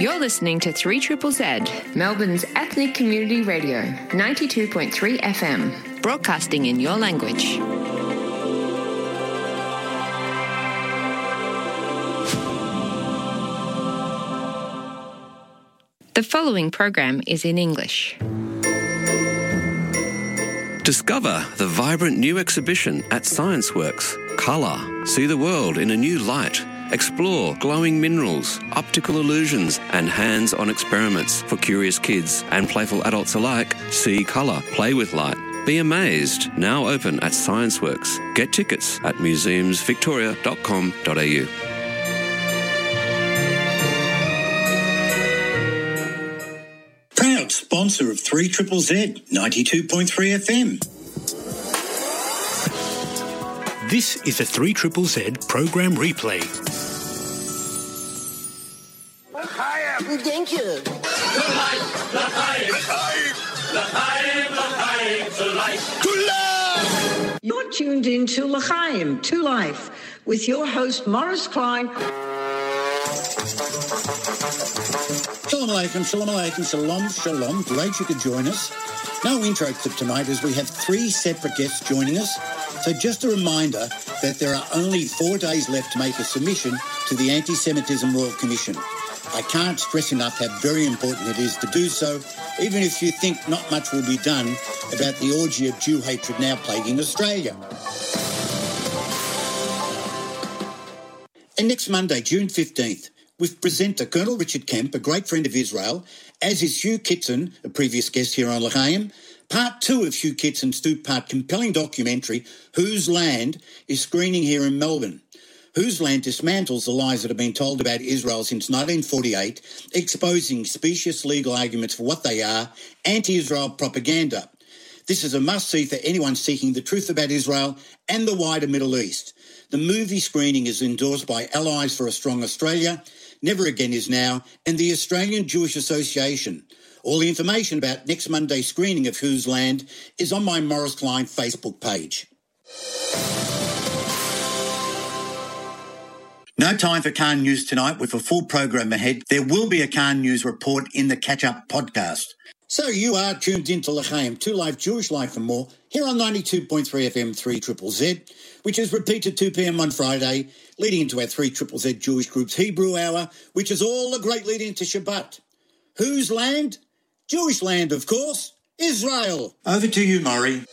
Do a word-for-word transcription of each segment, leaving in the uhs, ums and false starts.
You're listening to three Triple Z, Melbourne's ethnic community radio, ninety-two point three F M, broadcasting in your language. The following program is in English. Discover the vibrant new exhibition at ScienceWorks. Colour. See the world in a new light. Explore glowing minerals, optical illusions and hands-on experiments for curious kids and playful adults alike. See colour, play with light. Be amazed. Now open at ScienceWorks. Get tickets at museums victoria dot com dot a u. Proud sponsor of three Triple Z, ninety-two point three F M. This is a three Triple Z program replay. Thank you. L'chaim, l'chaim, l'chaim, l'chaim, to life. To life! You're tuned in to L'chaim, to life, with your host Morris Klein. Shalom alaikum, shalom alaikum, shalom, shalom. Great you could join us. No intro clip tonight as we have three separate guests joining us. So just a reminder that there are only four days left to make a submission to the Anti-Semitism Royal Commission. I can't stress enough how very important it is to do so, even if you think not much will be done about the orgy of Jew hatred now plaguing Australia. And next Monday, June fifteenth, with presenter Colonel Richard Kemp, a great friend of Israel, as is Hugh Kitson, a previous guest here on L'chaim. Part two of Hugh Kitson's two-part compelling documentary, Whose Land, is screening here in Melbourne. Whose Land dismantles the lies that have been told about Israel since nineteen forty-eight, exposing specious legal arguments for what they are, anti-Israel propaganda. This is a must-see for anyone seeking the truth about Israel and the wider Middle East. The movie screening is endorsed by Allies for a Strong Australia, Never Again Is Now, and the Australian Jewish Association. All the information about next Monday's screening of Whose Land is on my Morris Klein Facebook page. No time for Khan News tonight with a full program ahead. There will be a Khan News report in the catch-up podcast. So you are tuned into L'chaim, two live Jewish life and more, here on ninety-two point three F M three Triple Z, which is repeated two p.m. on Friday, leading into our three Triple Z Jewish Group's Hebrew Hour, which is all a great lead into Shabbat. Whose land? Jewish land, of course. Israel. Over to you, Murray.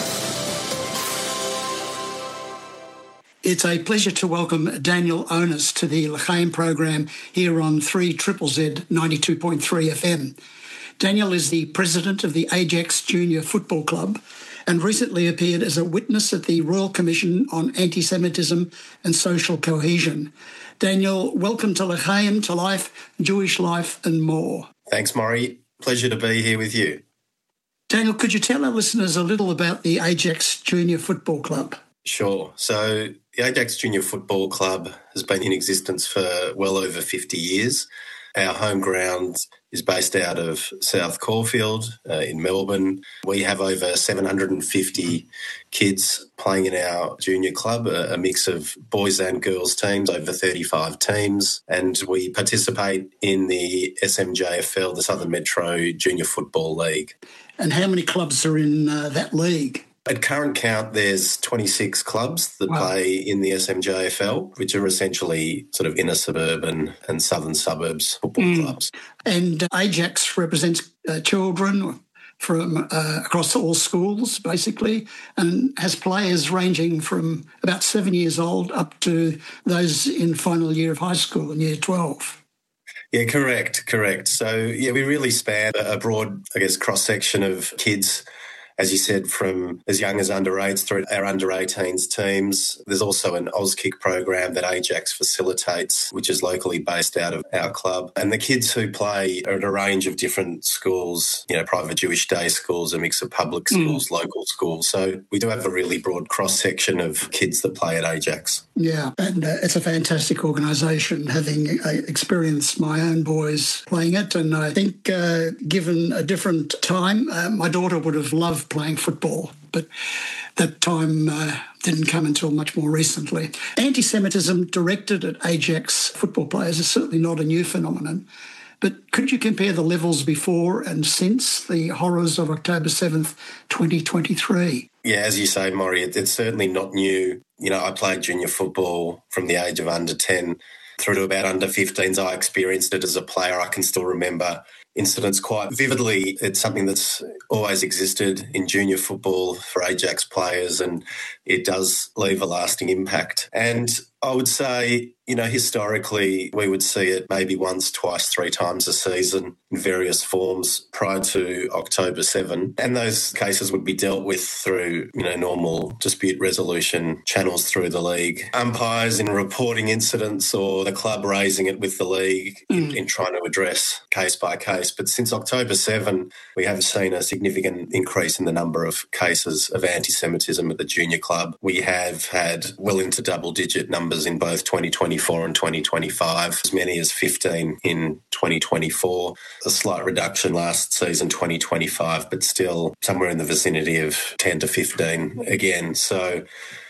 It's a pleasure to welcome Daniel Onus to the L'chaim program here on three Triple Z ninety-two point three F M. Daniel is the president of the Ajax Junior Football Club and recently appeared as a witness at the Royal Commission on Anti-Semitism and Social Cohesion. Daniel, welcome to L'chaim, to life, Jewish life and more. Thanks, Maury. Pleasure to be here with you. Daniel, could you tell our listeners a little about the Ajax Junior Football Club? Sure. So the Ajax Junior Football Club has been in existence for well over fifty years. Our home ground is based out of South Caulfield uh, in Melbourne. We have over seven hundred fifty kids playing in our junior club, a, a mix of boys and girls teams, over thirty-five teams, and we participate in the S M J F L, the Southern Metro Junior Football League. And how many clubs are in uh, that league? At current count, there's twenty-six clubs that wow. play in the S M J F L, which are essentially sort of inner suburban and southern suburbs football mm. clubs. And Ajax represents uh, children from uh, across all schools, basically, and has players ranging from about seven years old up to those in final year of high school in year twelve. Yeah, correct, correct. So, yeah, we really span a broad, I guess, cross-section of kids, as you said, from as young as under eights through our under eighteens teams. There's also an Auskick program that Ajax facilitates, which is locally based out of our club. And the kids who play are at a range of different schools, you know, private Jewish day schools, a mix of public schools, mm. local schools. So we do have a really broad cross-section of kids that play at Ajax. Yeah, and uh, it's a fantastic organisation, having uh, experienced my own boys playing it. And I think uh, given a different time, uh, my daughter would have loved playing football, but that time uh, didn't come until much more recently. Anti-Semitism directed at Ajax football players is certainly not a new phenomenon. But could you compare the levels before and since the horrors of October seventh, twenty twenty-three? Yeah, as you say, Maury, it, it's certainly not new. You know, I played junior football from the age of under ten through to about under fifteens. I experienced it as a player. I can still remember incidents quite vividly. It's something that's always existed in junior football for Ajax players, and it does leave a lasting impact. And I would say, you know, historically, we would see it maybe once, twice, three times a season in various forms prior to October seventh. And those cases would be dealt with through, you know, normal dispute resolution channels through the league. Umpires in reporting incidents or the club raising it with the league mm. in, in trying to address case by case. But since October seventh, we have seen a significant increase in the number of cases of anti-Semitism at the junior club. We have had well into double-digit numbers in both twenty twenty-four and twenty twenty-five, as many as fifteen in twenty twenty-four. A slight reduction last season, twenty twenty-five, but still somewhere in the vicinity of ten to fifteen again. So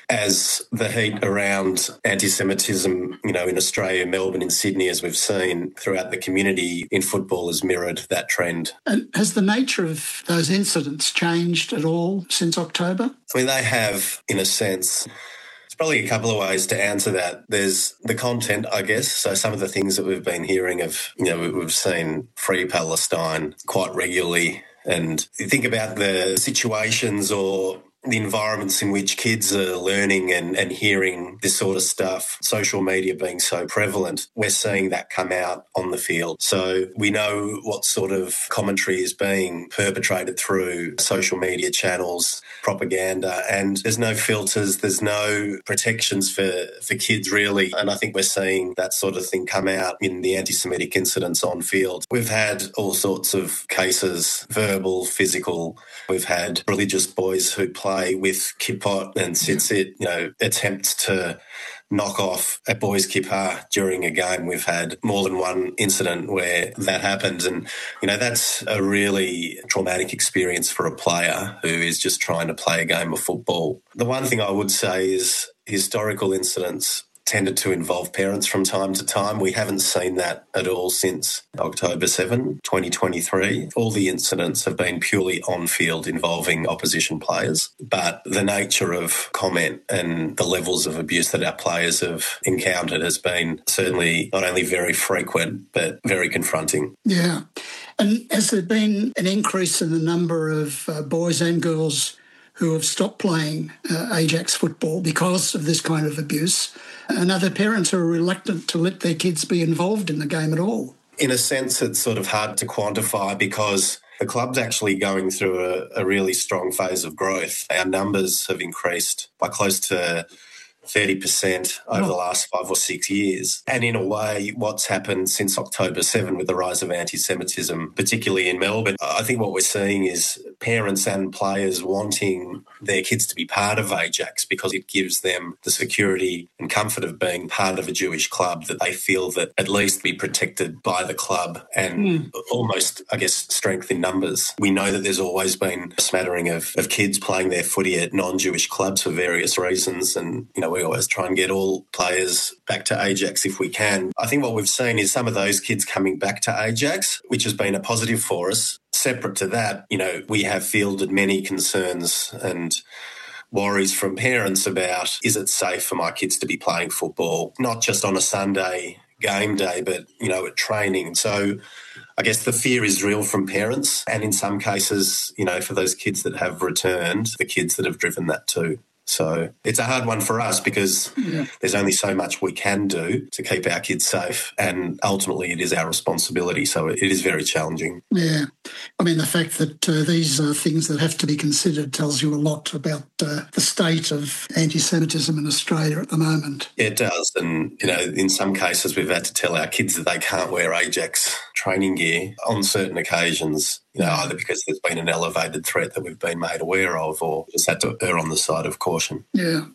as the heat around anti-Semitism, you know, in Australia, Melbourne, in Sydney, as we've seen throughout the community in football, has mirrored that trend. And has the nature of those incidents changed at all since October? I mean, they have, in a sense. Probably a couple of ways to answer that. There's the content, I guess. So some of the things that we've been hearing of, you know, we've seen Free Palestine quite regularly. And you think about the situations or the environments in which kids are learning and, and hearing this sort of stuff, social media being so prevalent, we're seeing that come out on the field. So we know what sort of commentary is being perpetrated through social media channels, propaganda, and there's no filters, there's no protections for, for kids really. And I think we're seeing that sort of thing come out in the anti-Semitic incidents on field. We've had all sorts of cases, verbal, physical. We've had religious boys who play with kippot and tzitzit, you know, attempts to knock off a boys' kippah during a game. We've had more than one incident where that happened, and, you know, that's a really traumatic experience for a player who is just trying to play a game of football. The one thing I would say is historical incidents tended to involve parents from time to time. We haven't seen that at all since October seventh, twenty twenty-three. All the incidents have been purely on-field involving opposition players, but the nature of comment and the levels of abuse that our players have encountered has been certainly not only very frequent, but very confronting. Yeah. And has there been an increase in the number of uh, boys and girls who have stopped playing uh, Ajax football because of this kind of abuse, and other parents are reluctant to let their kids be involved in the game at all? In a sense, it's sort of hard to quantify because the club's actually going through a, a really strong phase of growth. Our numbers have increased by close to thirty percent over oh. the last five or six years. And in a way, what's happened since October seventh with the rise of anti-Semitism, particularly in Melbourne, I think what we're seeing is parents and players wanting their kids to be part of Ajax because it gives them the security and comfort of being part of a Jewish club that they feel that at least be protected by the club and mm. almost, I guess, strength in numbers. We know that there's always been a smattering of, of kids playing their footy at non-Jewish clubs for various reasons, and, you know, we always try and get all players back to Ajax if we can. I think what we've seen is some of those kids coming back to Ajax, which has been a positive for us. Separate to that, you know, we have fielded many concerns and worries from parents about, is it safe for my kids to be playing football, not just on a Sunday game day, but, you know, at training. So I guess the fear is real from parents, and in some cases, you know, for those kids that have returned, the kids that have driven that too. So it's a hard one for us because yeah. there's only so much we can do to keep our kids safe, and ultimately it is our responsibility. So it is very challenging. Yeah. I mean, the fact that uh, these are things that have to be considered tells you a lot about uh, the state of anti-Semitism in Australia at the moment. It does. And, you know, in some cases we've had to tell our kids that they can't wear Ajax training gear on certain occasions, you know, either because there's been an elevated threat that we've been made aware of or just had to err on the side of caution. Yeah.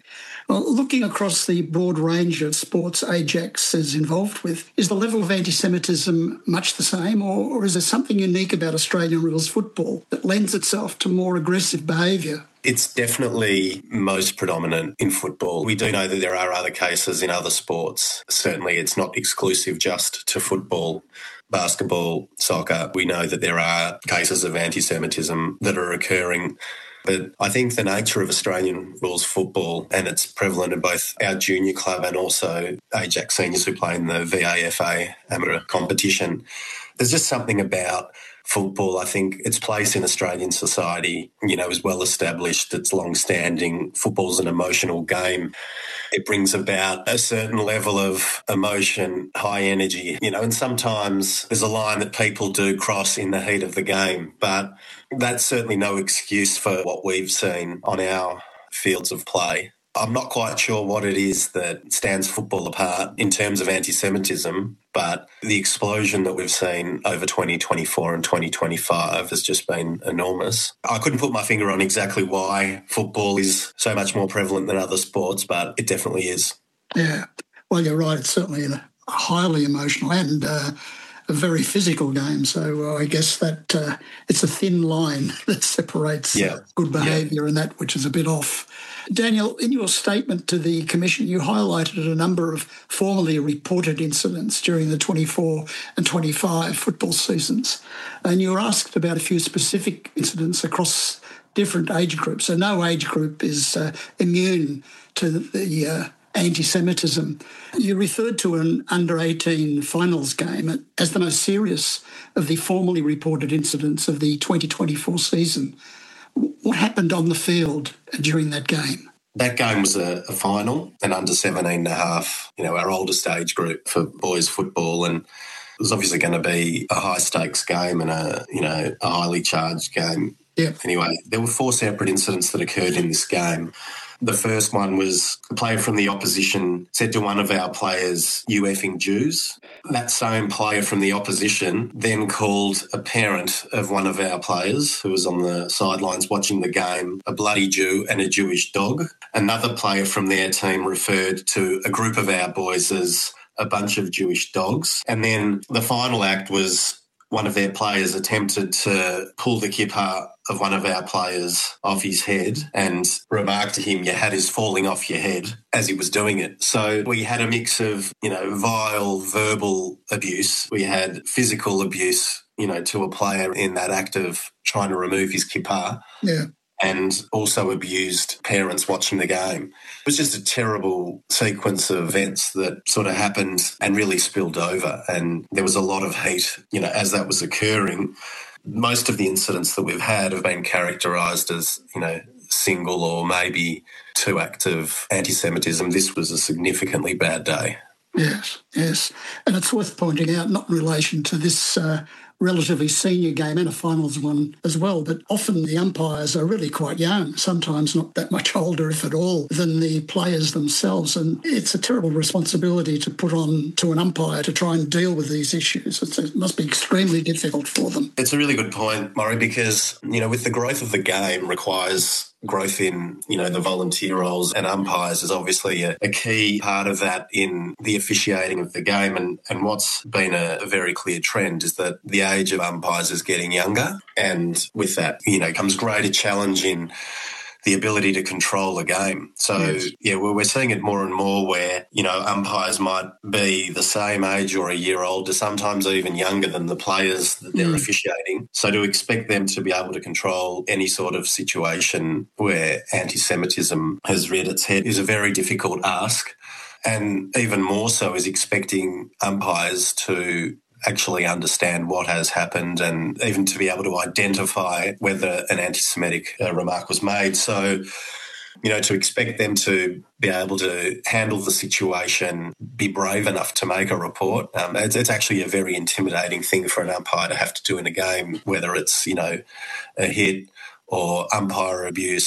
Well, looking across the broad range of sports Ajax is involved with, is the level of anti-Semitism much the same, or, or is there something unique about Australian rules football that lends itself to more aggressive behaviour? It's definitely most predominant in football. We do know that there are other cases in other sports. Certainly it's not exclusive just to football. Basketball, soccer, we know that there are cases of anti-Semitism that are occurring. But I think the nature of Australian rules football, and it's prevalent in both our junior club and also Ajax seniors who play in the V A F A amateur competition, there's just something about football. I think its place in Australian society, you know, is well established. It's long-standing. Football's an emotional game. It brings about a certain level of emotion, high energy, you know, and sometimes there's a line that people do cross in the heat of the game, but that's certainly no excuse for what we've seen on our fields of play. I'm not quite sure what it is that stands football apart in terms of anti-Semitism, but the explosion that we've seen over twenty twenty-four and twenty twenty-five has just been enormous. I couldn't put my finger on exactly why football is so much more prevalent than other sports, but it definitely is. Yeah, well, you're right. It's certainly a highly emotional and uh, a very physical game. So uh, I guess that uh, it's a thin line that separates yeah. good behaviour yeah. and that which is a bit off. Daniel, in your statement to the Commission, you highlighted a number of formally reported incidents during the twenty-four and twenty-five football seasons, and you were asked about a few specific incidents across different age groups. So no age group is uh, immune to the uh, anti-Semitism. You referred to an under eighteen finals game as the most serious of the formally reported incidents of the twenty twenty-four season. What happened on the field during that game? That game was a, a final, an under seventeen and a half, you know, our oldest age group for boys football, and it was obviously going to be a high stakes game and a, you know, a highly charged game. Yeah. Anyway, there were four separate incidents that occurred in this game. The first one was a player from the opposition said to one of our players, "You effing Jews." That same player from the opposition then called a parent of one of our players who was on the sidelines watching the game a bloody Jew and a Jewish dog. Another player from their team referred to a group of our boys as a bunch of Jewish dogs. And then the final act was one of their players attempted to pull the kippah of one of our players off his head and remarked to him, "Your hat is falling off your head," as he was doing it. So we had a mix of, you know, vile verbal abuse. We had physical abuse, you know, to a player in that act of trying to remove his kippah. Yeah. And also abused parents watching the game. It was just a terrible sequence of events that sort of happened and really spilled over. And there was a lot of hate, you know, as that was occurring. Most of the incidents that we've had have been characterised as, you know, single or maybe two acts of anti-Semitism. This was a significantly bad day. Yes, yes. And it's worth pointing out, not in relation to this uh, relatively senior game and a finals one as well, but often the umpires are really quite young, sometimes not that much older, if at all, than the players themselves. And it's a terrible responsibility to put on to an umpire to try and deal with these issues. It's, it must be extremely difficult for them. It's a really good point, Murray, because, you know, with the growth of the game requires growth in, you know, the volunteer roles, and umpires is obviously a, a key part of that in the officiating of the game. And, and what's been a, a very clear trend is that the age of umpires is getting younger, and with that, you know, comes greater challenge in the ability to control a game. So, yes. yeah, well, we're seeing it more and more where, you know, umpires might be the same age or a year older, sometimes even younger than the players that they're mm. officiating. So to expect them to be able to control any sort of situation where anti-Semitism has reared its head is a very difficult ask. And even more so is expecting umpires to actually understand what has happened and even to be able to identify whether an anti-Semitic uh, remark was made. So, you know, to expect them to be able to handle the situation, be brave enough to make a report, um, it's, it's actually a very intimidating thing for an umpire to have to do in a game, whether it's, you know, a hit or umpire abuse.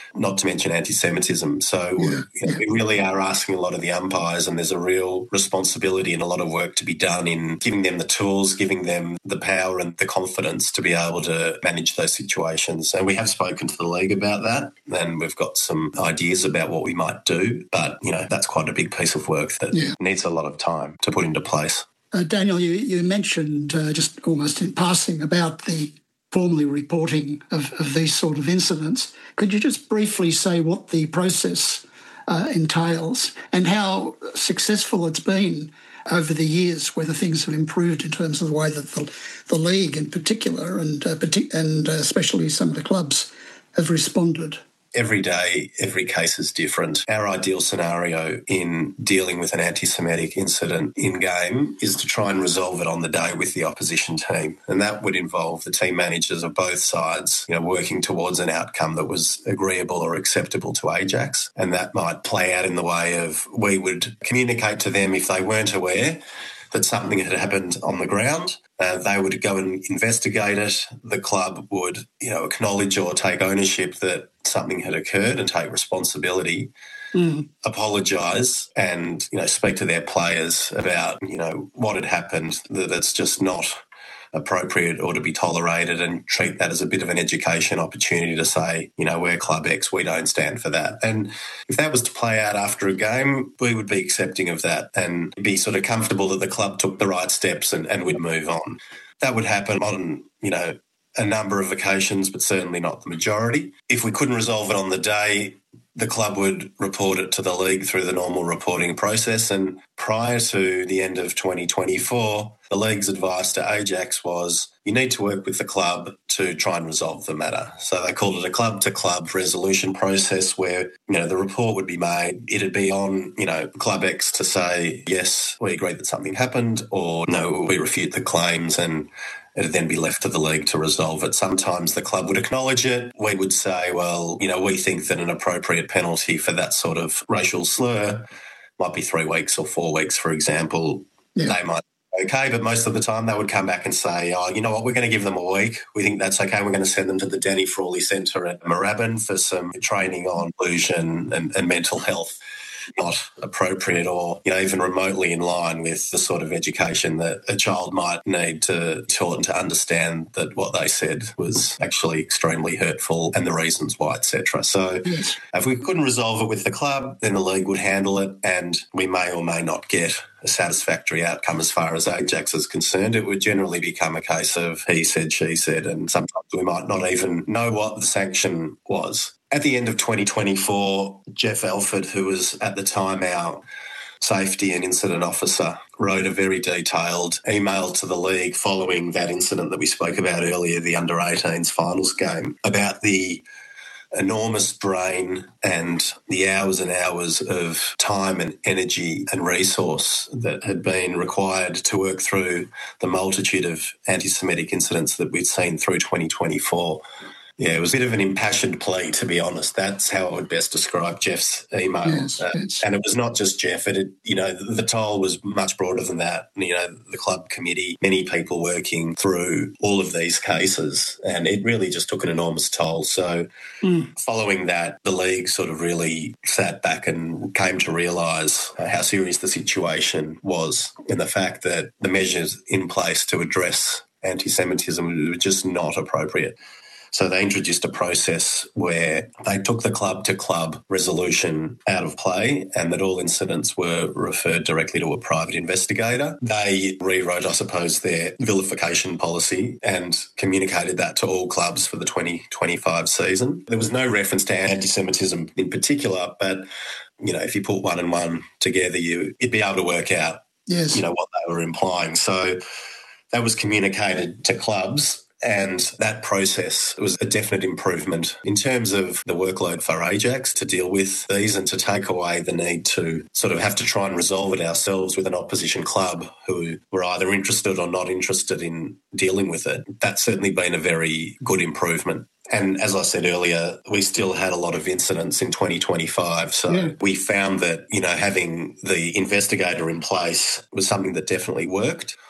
not to mention anti-Semitism. So Yeah, you know, yeah. we really are asking a lot of the umpires, and there's a real responsibility and a lot of work to be done in giving them the tools, giving them the power and the confidence to be able to manage those situations. And we have spoken to the league about that, and we've got some ideas about what we might do. But, you know, that's quite a big piece of work that Yeah. needs a lot of time to put into place. Uh, Daniel, you, you mentioned uh, just almost in passing about the formally reporting of, of these sort of incidents. Could you just briefly say what the process uh, entails and how successful it's been over the years, whether things have improved in terms of the way that the, the league in particular and, uh, partic- and uh, especially some of the clubs have responded? Every day, every case is different. Our ideal scenario in dealing with an anti-Semitic incident in-game is to try and resolve it on the day with the opposition team. And that would involve the team managers of both sides, you know, working towards an outcome that was agreeable or acceptable to Ajax. And that might play out in the way of we would communicate to them if they weren't aware that something had happened on the ground. Uh, they would go and investigate it. The club would, you know, acknowledge or take ownership that something had occurred and take responsibility, mm. apologise and, you know, speak to their players about, you know, what had happened, that it's just not appropriate or to be tolerated, and treat that as a bit of an education opportunity to say, you know, we're Club X, we don't stand for that. And if that was to play out after a game, we would be accepting of that and be sort of comfortable that the club took the right steps and, and would move on. That would happen on, you know, a number of occasions, but certainly not the majority. If we couldn't resolve it on the day, the club would report it to the league through the normal reporting process. And prior to the end of twenty twenty-four, the league's advice to Ajax was you need to work with the club to try and resolve the matter. So they called it a club-to-club resolution process where, you know, the report would be made. It'd be on, you know, Club X to say, yes, we agree that something happened, or no, we refute the claims, and it'd then be left to the league to resolve it. Sometimes the club would acknowledge it. We would say, well, you know, we think that an appropriate penalty for that sort of racial slur might be three weeks or four weeks, for example. Yeah. They might be okay, but most of the time they would come back and say, oh, you know what, we're going to give them a week. We think that's okay. We're going to send them to the Danny Frawley Centre at Moorabbin for some training on inclusion and, and mental health. Not appropriate or, you know, even remotely in line with the sort of education that a child might need to taught and to understand that what they said was actually extremely hurtful and the reasons why, et cetera. So yes. If we couldn't resolve it with the club, then the league would handle it, and we may or may not get a satisfactory outcome as far as Ajax is concerned. It would generally become a case of he said, she said, and sometimes we might not even know what the sanction was. At the end of twenty twenty-four, Jeff Alford, who was at the time our safety and incident officer, wrote a very detailed email to the league following that incident that we spoke about earlier, the under eighteens finals game, about the enormous brain and the hours and hours of time and energy and resource that had been required to work through the multitude of anti-Semitic incidents that we'd seen through twenty twenty-four. Yeah, it was a bit of an impassioned plea, to be honest. That's how I would best describe Jeff's email. Yes, uh, yes. And it was not just Jeff. It, had, you know, the, the toll was much broader than that. You know, the club committee, many people working through all of these cases, and it really just took an enormous toll. So mm. following that, the league sort of really sat back and came to realise uh, how serious the situation was, and the fact that the measures in place to address anti-Semitism were just not appropriate. So they introduced a process where they took the club-to-club resolution out of play, and that all incidents were referred directly to a private investigator. They rewrote, I suppose, their vilification policy and communicated that to all clubs for the twenty twenty-five season. There was no reference to anti-Semitism in particular, but, you know, if you put one and one together, you, you'd be able to work out, yes. you know, what they were implying. So that was communicated to clubs. And that process was a definite improvement in terms of the workload for Ajax to deal with these and to take away the need to sort of have to try and resolve it ourselves with an opposition club who were either interested or not interested in dealing with it. That's certainly been a very good improvement. And as I said earlier, we still had a lot of incidents in twenty twenty-five. So yeah. we found that, you know, having the investigator in place was something that definitely worked.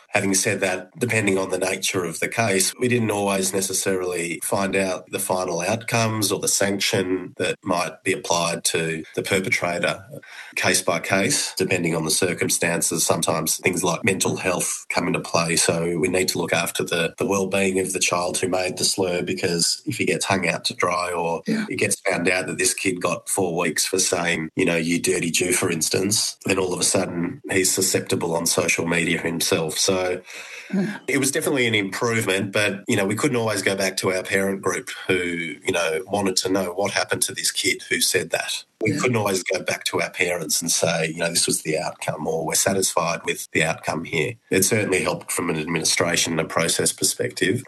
Having said that, depending on the nature of the case, we didn't always necessarily find out the final outcomes or the sanction that might be applied to the perpetrator case by case, depending on the circumstances. Sometimes things like mental health come into play, so we need to look after the, the well-being of the child who made the slur, because if he gets hung out to dry or yeah. it gets found out that this kid got four weeks for saying, you know, you dirty Jew, for instance, then all of a sudden he's susceptible on social media himself. So So it was definitely an improvement, but, you know, we couldn't always go back to our parent group who, you know, wanted to know what happened to this kid who said that. We yeah. couldn't always go back to our parents and say, you know, this was the outcome, or we're satisfied with the outcome here. It certainly helped from an administration and a process perspective.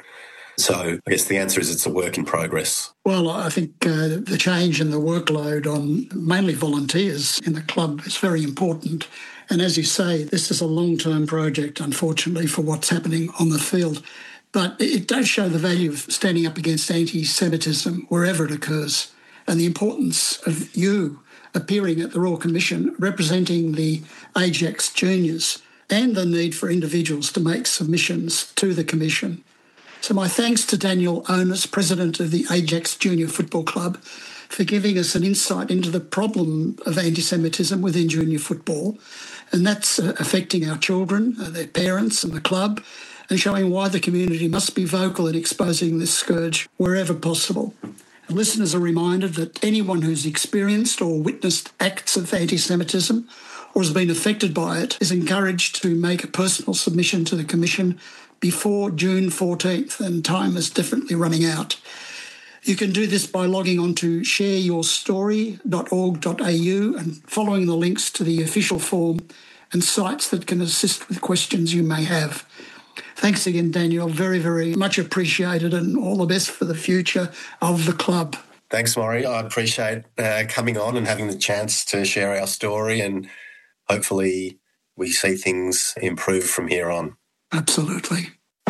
So I guess the answer is it's a work in progress. Well, I think uh, the change in the workload on mainly volunteers in the club is very important. And as you say, this is a long-term project, unfortunately, for what's happening on the field. But it does show the value of standing up against anti-Semitism wherever it occurs, and the importance of you appearing at the Royal Commission representing the Ajax juniors, and the need for individuals to make submissions to the Commission. So my thanks to Daniel Onus, President of the Ajax Junior Football Club, for giving us an insight into the problem of anti-Semitism within junior football. And that's uh, affecting our children, uh, their parents and the club, and showing why the community must be vocal in exposing this scourge wherever possible. And listeners are reminded that anyone who's experienced or witnessed acts of anti-Semitism or has been affected by it is encouraged to make a personal submission to the Commission before June fourteenth, and time is definitely running out. You can do this by logging on to share your story dot org dot a u and following the links to the official form and sites that can assist with questions you may have. Thanks again, Daniel. Very, very much appreciated, and all the best for the future of the club. Thanks, Maury. I appreciate uh, coming on and having the chance to share our story, and hopefully we see things improve from here on. Absolutely.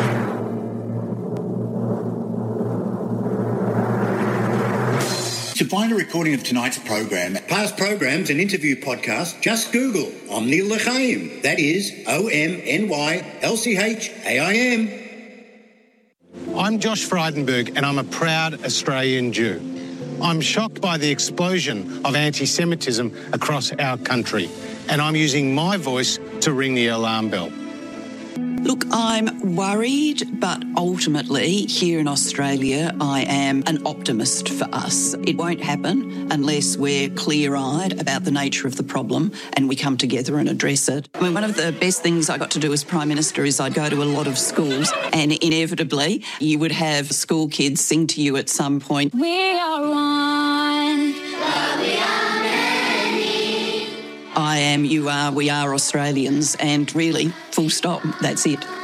To find a recording of tonight's program, past programs and interview podcasts, just Google Omni L'chaim. That is O M N Y L C H A I M. I'm Josh Frydenberg, and I'm a proud Australian Jew. I'm shocked by the explosion of anti-Semitism across our country, and I'm using my voice to ring the alarm bell. Look, I'm worried, but ultimately here in Australia, I am an optimist for us. It won't happen unless we're clear-eyed about the nature of the problem and we come together and address it. I mean, one of the best things I got to do as Prime Minister is I'd go to a lot of schools, and inevitably you would have school kids sing to you at some point, "We are one, but we are many. I am, you are, we are Australians, and really, full stop, that's it.